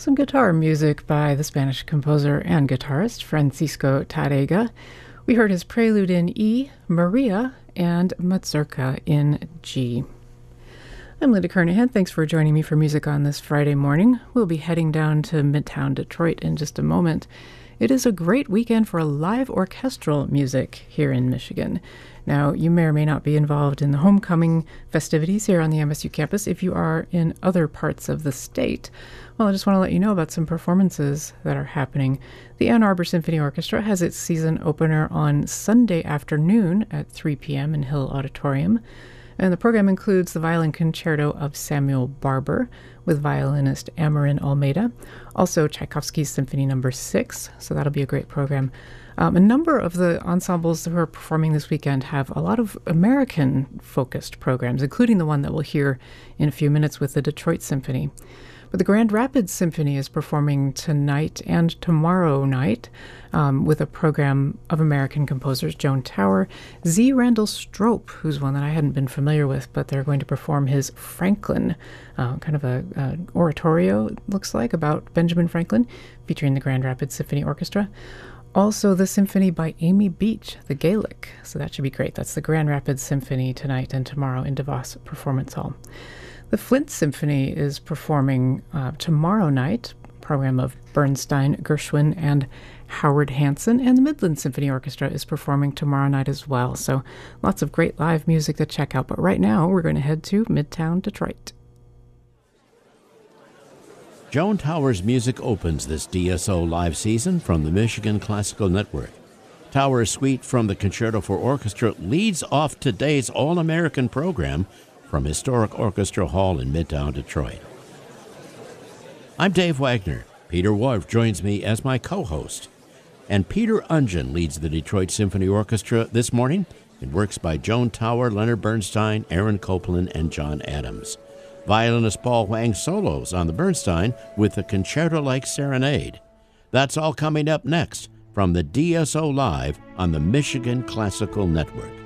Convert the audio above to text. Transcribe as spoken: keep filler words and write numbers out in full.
Some guitar music by the Spanish composer and guitarist Francisco Tárrega. We heard his prelude in E, Maria, and Mazurka in G. I'm Linda Kernahan. Thanks for joining me for music on this Friday morning. We'll be heading down to Midtown Detroit in just a moment. It is a great weekend for live orchestral music here in Michigan. Now, you may or may not be involved in the homecoming festivities here on the M S U campus. If you are in other parts of the state, well, I just want to let you know about some performances that are happening. The Ann Arbor Symphony Orchestra has its season opener on Sunday afternoon at three p.m. in Hill Auditorium. And the program includes the violin concerto of Samuel Barber with violinist Amarin Almeida. Also Tchaikovsky's Symphony Number six, so that'll be a great program. Um, a number of the ensembles who are performing this weekend have a lot of American-focused programs, including the one that we'll hear in a few minutes with the Detroit Symphony. But the Grand Rapids Symphony is performing tonight and tomorrow night um, with a program of American composers, Joan Tower, Z. Randall Strope, who's one that I hadn't been familiar with, but they're going to perform his Franklin, uh, kind of a, a oratorio, it looks like, about Benjamin Franklin, featuring the Grand Rapids Symphony Orchestra. Also, the symphony by Amy Beach, the Gaelic. So that should be great. That's the Grand Rapids Symphony tonight and tomorrow in DeVos Performance Hall. The Flint Symphony is performing uh, tomorrow night, a program of Bernstein, Gershwin, and Howard Hanson, and the Midland Symphony Orchestra is performing tomorrow night as well. So lots of great live music to check out. But right now, we're going to head to Midtown Detroit. Joan Tower's music opens this D S O live season from the Michigan Classical Network. Tower's suite from the Concerto for Orchestra leads off today's All-American program from Historic Orchestra Hall in Midtown Detroit. I'm Dave Wagner. Peter Wharf joins me as my co-host. And Peter Ungen leads the Detroit Symphony Orchestra this morning in works by Joan Tower, Leonard Bernstein, Aaron Copland, and John Adams. Violinist Paul Wang solos on the Bernstein with a concerto-like serenade. That's all coming up next from the D S O Live on the Michigan Classical Network.